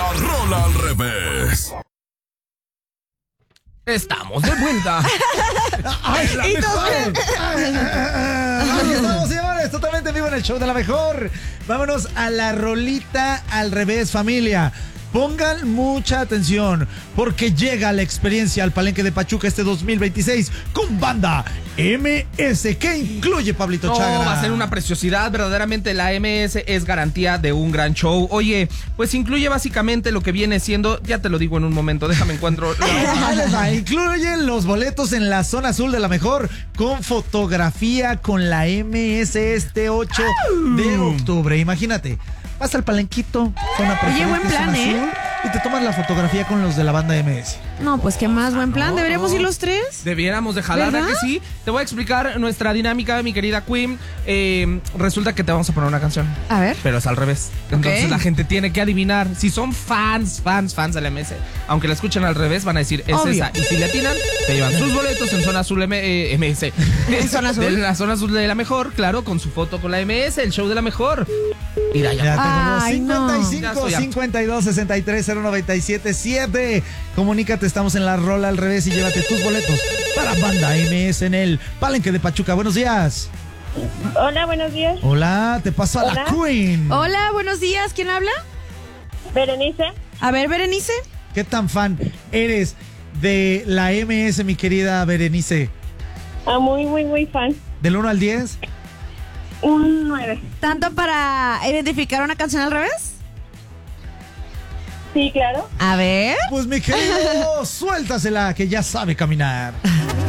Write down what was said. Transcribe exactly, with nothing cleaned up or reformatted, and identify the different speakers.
Speaker 1: La Rola al Revés.
Speaker 2: Estamos de vuelta.
Speaker 3: ¡Ay, la mejor! Aquí estamos, señores, totalmente en vivo en el show de la mejor. Vámonos a la rolita al revés, familia. Pongan mucha atención, porque llega la experiencia al Palenque de Pachuca este dos mil veintiséis con banda M S. ¿Qué incluye, Pablito
Speaker 2: No,
Speaker 3: Chagra?
Speaker 2: va a ser una preciosidad. Verdaderamente la M S es garantía de un gran show. Oye, pues incluye básicamente lo que viene siendo, ya te lo digo en un momento, déjame encuentro.
Speaker 3: Ahí les va. Incluyen los boletos en la zona azul de la mejor, con fotografía con la M S este ocho de octubre. Imagínate, vas al palenquito, zona preferente,
Speaker 4: buen plan,
Speaker 3: zona
Speaker 4: ¿eh?
Speaker 3: azul, y te tomas la fotografía con los de la banda M S.
Speaker 4: No, pues qué más, buen plan.
Speaker 2: no,
Speaker 4: ¿Deberíamos
Speaker 2: no.
Speaker 4: ir los tres?
Speaker 2: Debiéramos de jalar,
Speaker 4: ¿Verdad?
Speaker 2: que sí. Te voy a explicar nuestra dinámica, mi querida Queen. Eh, resulta que te vamos a poner una canción,
Speaker 4: A ver.
Speaker 2: pero es al revés. Entonces
Speaker 4: Ok.
Speaker 2: la gente tiene que adivinar. Si son fans, fans, fans de la M S, aunque la escuchen al revés, van a decir, es
Speaker 4: Obvio.
Speaker 2: esa. Y si le atinan, te llevan sus boletos en zona azul M- eh, M S.
Speaker 4: ¿En zona azul?
Speaker 2: De la zona azul de la mejor, claro, con su foto con la M S, el show de la mejor. Mira ya.
Speaker 3: Ya tenemos
Speaker 4: Ay, no.
Speaker 3: cincuenta y
Speaker 2: Ya
Speaker 3: cinco,
Speaker 2: estoy harto.
Speaker 3: cincuenta y dos, sesenta y tres, cero noventa y siete, siete. Comunícate, estamos en la rola al revés y llévate tus boletos para banda M S en el Palenque de Pachuca. Buenos días.
Speaker 5: Hola, buenos días.
Speaker 3: Hola, te paso a la
Speaker 5: Hola.
Speaker 3: Queen.
Speaker 4: Hola, buenos días. ¿Quién habla?
Speaker 5: Berenice.
Speaker 4: A ver, Berenice.
Speaker 3: ¿Qué tan fan eres de la M S, mi querida Berenice?
Speaker 5: Ah, muy, muy, muy fan.
Speaker 3: ¿Del uno al diez?
Speaker 5: Un nueve.
Speaker 4: ¿Tanto para identificar una canción al revés?
Speaker 5: Sí, claro.
Speaker 4: A ver.
Speaker 3: Pues mi querido, suéltasela, que ya sabe caminar.